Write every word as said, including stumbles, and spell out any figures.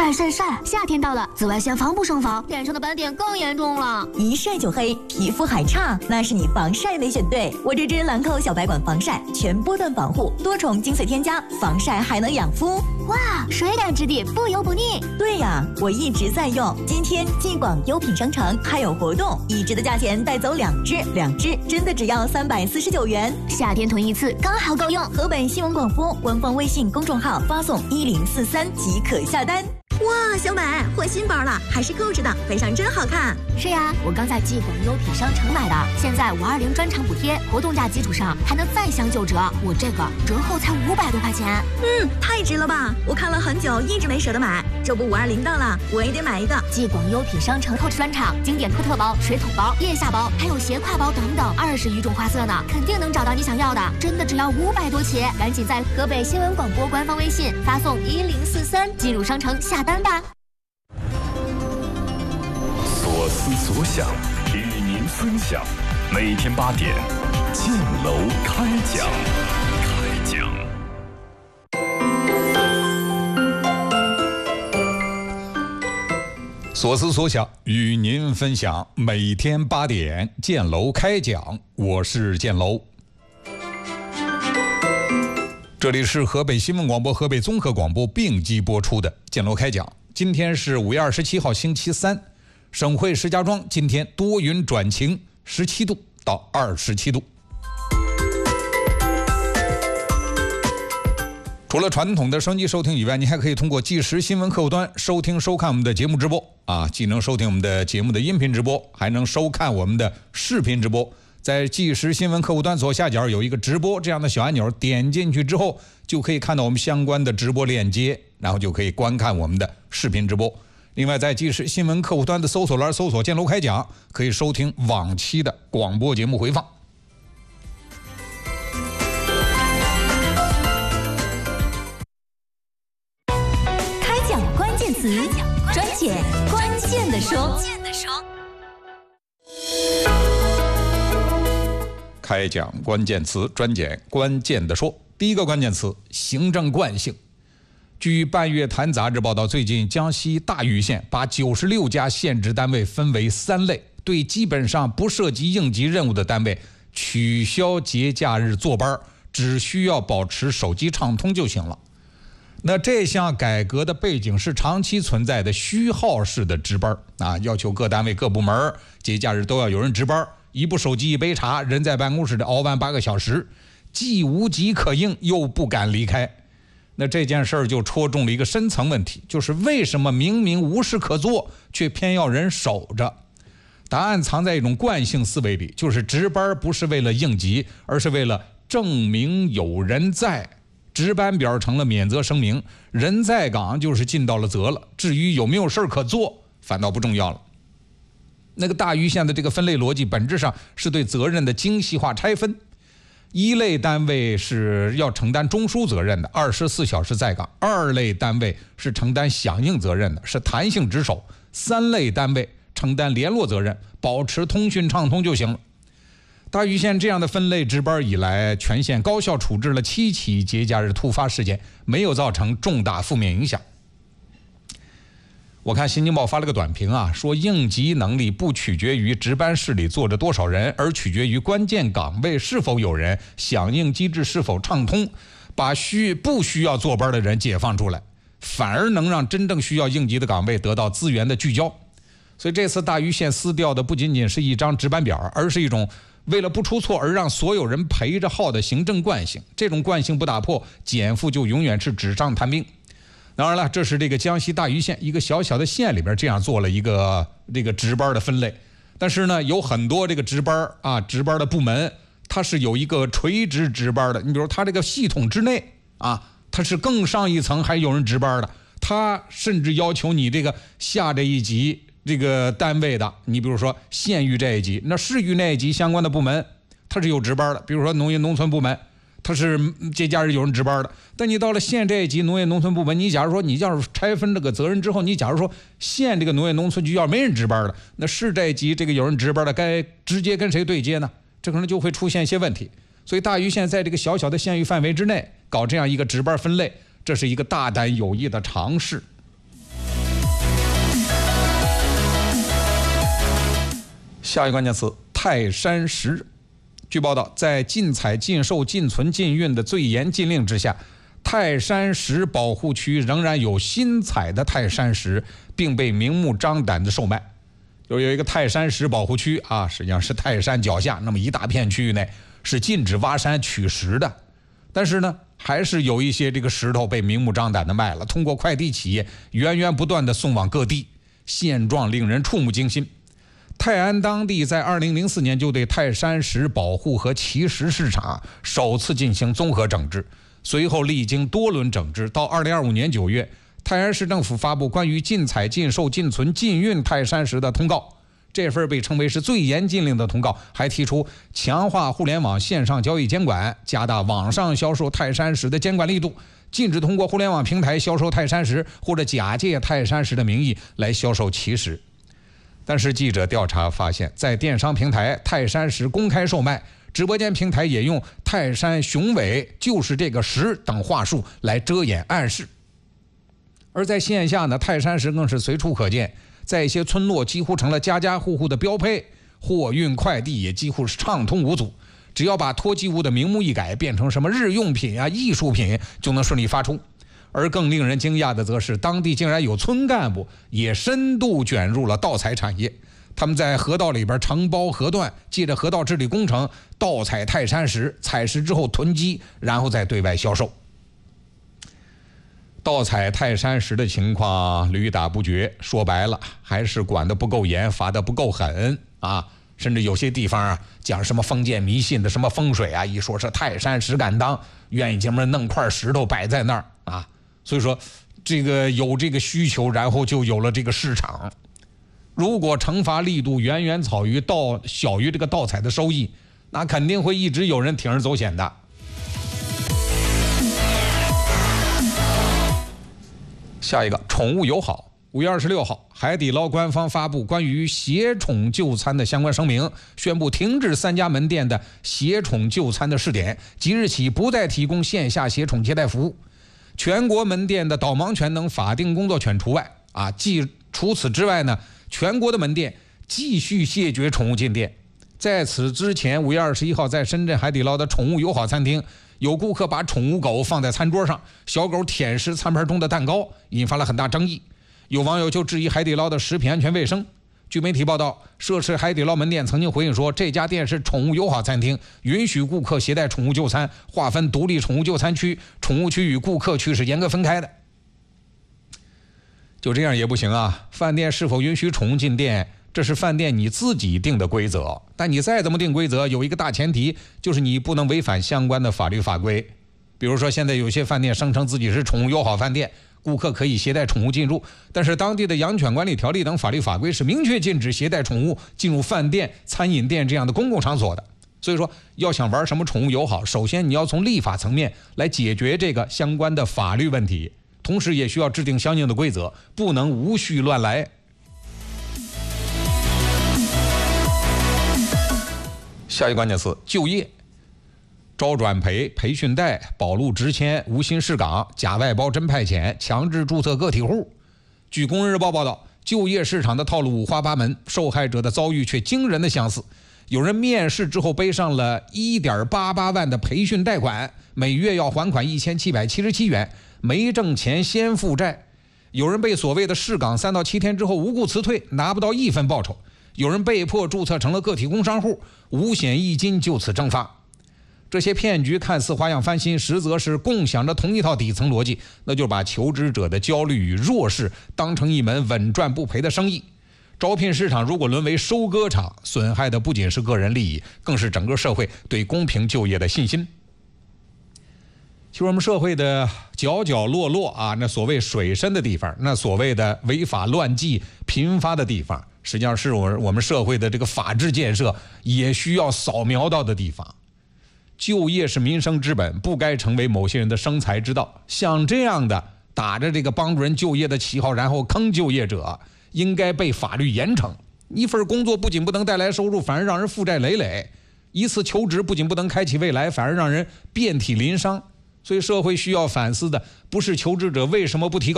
晒晒晒！夏天到了，紫外线防不胜防，脸上的斑点更严重了。 一晒就黑，皮肤还差，那是你防晒没选对。我这支兰蔻小白管防晒，全波段防护，多重精粹添加，防晒还能养肤。 哇，水感质地，不油不腻。 对呀，我一直在用。今天继广优品商城还有活动，一支的价钱带走两支，两支真的只要三百四十九元。 夏天囤一次刚好够用。 河北新闻广播官方微信公众号发送一零四三即可下单。哇，小美换新包了，还是购置的，背上真好看。 是呀，我刚在继广优品商城买的，现在五二零专场补贴，活动价基础上还能再享九折，我这个折后才五百多块钱。 嗯，太值了吧！我看了很久，一直没舍得买，这不五二零到了，我也得买一个。 继广优品商城购置专场，经典托特包、水桶包、腋下包，还有斜挎包等等，二十余种花色呢，肯定能找到你想要的，真的只要五百多起，赶紧在河北新闻广播官方微信发送一零四三进入商城下单吧。 所思所想，与您分享。每天八点，建楼开讲。开讲。 所思所想，与您分享。每天八点，建楼开讲。我是建楼。这里是河北新闻广播、河北综合广播并机播出的建楼开讲。今天是五月二十七号，星期三。省会石家庄今天多云转晴，十七度到二十七度。除了传统的收音机收听以外，你还可以通过即时新闻客户端收听收看我们的节目直播啊，既能收听我们的节目的音频直播，还能收看我们的视频直播。在即时新闻客户端左下角有一个直播这样的小按钮，点进去之后就可以看到我们相关的直播链接，然后就可以观看我们的视频直播。另外，在即时新闻客户端的搜索栏搜索“建楼开讲”，可以收听往期的广播节目回放。 开讲关键词，专解关键的说。 开讲关键词，专解关键的说。第一个关键词：行政惯性。据半月谈杂志报道，最近江西大余县把九十六家县直单位分为三类，对基本上不涉及应急任务的单位取消节假日坐班，只需要保持手机畅通就行了。那这项改革的背景是长期存在的虚耗式的值班啊，要求各单位各部门节假日都要有人值班，一部手机一杯茶，人在办公室里熬完八个小时，既无疾可应又不敢离开。那这件事儿就戳中了一个深层问题，就是为什么明明无事可做，却偏要人守着？答案藏在一种惯性思维里，就是值班不是为了应急，而是为了证明有人在。值班表成了免责声明，人在岗就是尽到了责了，至于有没有事可做，反倒不重要了。那个大余县的这个分类逻辑，本质上是对责任的精细化拆分。一类单位是要承担中枢责任的，二十四小时在岗；二类单位是承担响应责任的，是弹性值守；三类单位承担联络责任，保持通讯畅通就行了。大余县这样的分类值班以来，全县高效处置了七起节假日突发事件，没有造成重大负面影响。我看新京报发了个短评啊，说应急能力不取决于值班室里坐着多少人，而取决于关键岗位是否有人，响应机制是否畅通，把需不需要坐班的人解放出来，反而能让真正需要应急的岗位得到资源的聚焦。所以这次大余县撕掉的不仅仅是一张值班表，而是一种为了不出错而让所有人陪着耗的行政惯性。这种惯性不打破，减负就永远是纸上谈兵。当然了，这是这个江西大余县一个小小的县里边这样做了一个这个值班的分类。但是呢，有很多这个值班啊值班的部门，它是有一个垂直值班的。你比如它这个系统之内啊，它是更上一层还有人值班的，它甚至要求你这个下这一级这个单位的，你比如说县域这一级，那市域那一级相关的部门，它是有值班的。比如说农业农村部门，它是节假日有人值班的。但你到了县这一级农业农村部门，你假如说你要是拆分这个责任之后，你假如说县这个农业农村局要没人值班的，那市这一级这个有人值班的该直接跟谁对接呢？这可能就会出现一些问题。所以大余县在这个小小的县域范围之内搞这样一个值班分类，这是一个大胆有益的尝试。 下一个关键词泰山石。据报道，在禁采、禁售、禁存、禁运的最严禁令之下，泰山石保护区仍然有新采的泰山石，并被明目张胆的售卖。就有一个泰山石保护区啊，实际上是泰山脚下那么一大片区域内是禁止挖山取石的，但是呢，还是有一些这个石头被明目张胆的卖了，通过快递企业源源不断的送往各地，现状令人触目惊心。泰安当地在二零零四年就对泰山石保护和奇石市场首次进行综合整治，随后历经多轮整治，到二零二五年九月，泰安市政府发布关于禁采、禁售、禁存、禁运泰山石的通告。这份被称为是最严禁令的通告，还提出强化互联网线上交易监管，加大网上销售泰山石的监管力度，禁止通过互联网平台销售泰山石或者假借泰山石的名义来销售奇石。但是记者调查发现，在电商平台泰山石公开售卖，直播间平台也用泰山雄伟就是这个石等话术来遮掩暗示。而在线下呢，泰山石更是随处可见，在一些村落几乎成了家家户户的标配，货运快递也几乎是畅通无阻，只要把脱寄物的名目一改，变成什么日用品啊、艺术品，就能顺利发出。而更令人惊讶的则是，当地竟然有村干部也深度卷入了盗采产业。他们在河道里边承包河段，借着河道治理工程盗采泰山石，采石之后囤积，然后再对外销售。盗采泰山石的情况屡打不绝，说白了还是管得不够严，罚得不够狠啊！甚至有些地方啊，讲什么封建迷信的什么风水啊，一说是泰山石敢当，愿意这么弄块石头摆在那儿啊。所以说，这个有这个需求，然后就有了这个市场。如果惩罚力度远远小于盗小于这个盗采的收益，那肯定会一直有人铤而走险的。下一个，宠物友好。五月二十六号，海底捞官方发布关于携宠就餐的相关声明，宣布停止三家门店的携宠就餐的试点，即日起不再提供线下携宠接待服务。全国门店的导盲犬等法定工作犬除外啊。即除此之外呢，全国的门店继续谢绝宠物进店。在此之前，五月二十一号，在深圳海底捞的宠物友好餐厅，有顾客把宠物狗放在餐桌上，小狗舔食餐盘中的蛋糕，引发了很大争议。有网友就质疑海底捞的食品安全卫生。据媒体报道，涉事海底捞门店曾经回应说，这家店是宠物友好餐厅，允许顾客携带宠物就餐，划分独立宠物就餐区，宠物区与顾客区是严格分开的。就这样也不行啊！饭店是否允许宠物进店，这是饭店你自己定的规则。但你再怎么定规则，有一个大前提，就是你不能违反相关的法律法规。比如说，现在有些饭店声称自己是宠物友好饭店，顾客可以携带宠物进入，但是当地的养犬管理条例等法律法规是明确禁止携带宠物进入饭店、餐饮店这样的公共场所的。所以说，要想玩什么宠物友好，首先你要从立法层面来解决这个相关的法律问题，同时也需要制定相应的规则，不能无序乱来。下一个关键词：就业。招转培、培训贷、保录直签、无薪试岗、假外包真派遣、强制注册个体户。据工人日报报道，就业市场的套路五花八门，受害者的遭遇却惊人的相似。有人面试之后背上了 一点八八万的培训贷款，每月要还款一千七百七十七元，没挣钱先负债。有人被所谓的试岗三到七天之后无故辞退，拿不到一分报酬。有人被迫注册成了个体工商户，五险一金就此蒸发。这些骗局看似花样翻新，实则是共享着同一套底层逻辑，那就是把求职者的焦虑与弱势当成一门稳赚不赔的生意。招聘市场如果沦为收割场，损害的不仅是个人利益，更是整个社会对公平就业的信心。其实我们社会的角角落落啊，那所谓水深的地方，那所谓的违法乱纪频发的地方，实际上是我我们社会的这个法治建设也需要扫描到的地方。就业是民生之本，不该成为某些人的生财之道。像这样的打着这个帮助人就业的旗号，然后坑就业者，应该被法律严惩。一份工作不仅不能带来收入，反而让人负债累累；一次求职不仅不能开启未来，反而让人遍体鳞伤。所以社会需要反思的，不是求职者为什么不提高